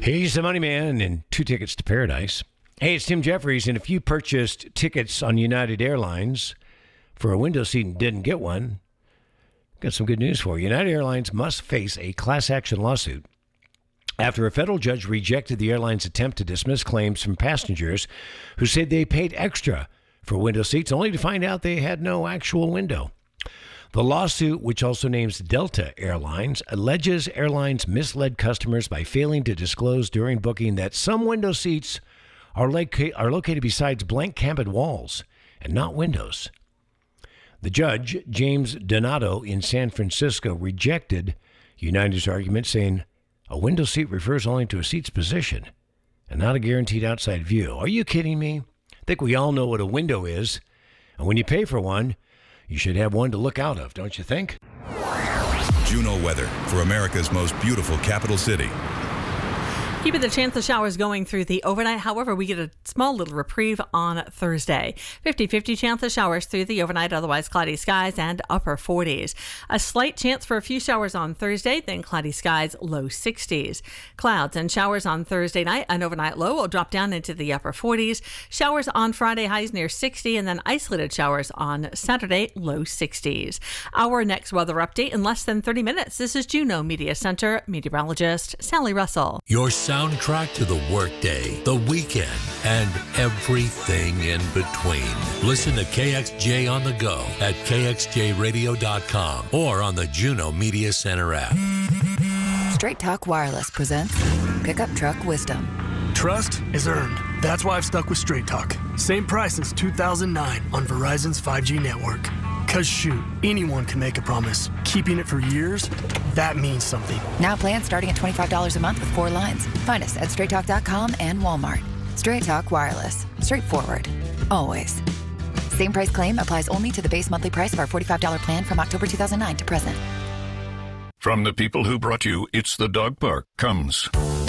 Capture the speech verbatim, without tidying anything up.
He's the money man and two tickets to paradise. Hey, it's Tim Jeffries, and if you purchased tickets on United Airlines for a window seat and didn't get one, got some good news for you. United Airlines must face a class action lawsuit after a federal judge rejected the airline's attempt to dismiss claims from passengers who said they paid extra for window seats only to find out they had no actual window. The lawsuit, which also names Delta Airlines, alleges airlines misled customers by failing to disclose during booking that some window seats are, loca- are located beside blank cabin walls and not windows. The judge, James Donato in San Francisco, rejected United's argument, saying a window seat refers only to a seat's position and not a guaranteed outside view. Are you kidding me? I think we all know what a window is, and when you pay for one, you should have one to look out of, don't you think? Juno weather for America's most beautiful capital city. Keeping the chance of showers going through the overnight. However, we get a small little reprieve on Thursday. fifty-fifty chance of showers through the overnight, otherwise cloudy skies and upper forties. A slight chance for a few showers on Thursday, then cloudy skies, low sixties. Clouds and showers on Thursday night. An overnight low will drop down into the upper forties. Showers on Friday, highs near sixty, and then isolated showers on Saturday, low sixties. Our next weather update in less than thirty minutes. This is Juno Media Center meteorologist Sally Russell. Your soundtrack to the workday, the weekend, and everything in between. Listen to K X J on the go at K X J radio dot com or on the Juno Media Center app. Straight Talk Wireless presents Pickup Truck Wisdom. Trust is earned. That's why I've stuck with Straight Talk. Same price since two thousand nine on Verizon's five G network. Cause shoot, anyone can make a promise. Keeping it for years, that means something. Now plans starting at twenty-five dollars a month with four lines. Find us at straight talk dot com and Walmart. Straight Talk Wireless. Straightforward. Always. Same price claim applies only to the base monthly price of our forty-five dollars plan from October two thousand nine to present. From the people who brought you It's the Dog Park comes